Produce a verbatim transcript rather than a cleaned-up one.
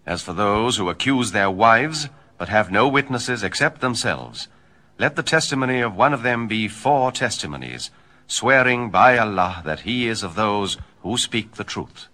As for those who accuse their wives, but have no witnesses except themselves, let the testimony of one of them be four testimonies, swearing by Allah that he is of those who speak the truth.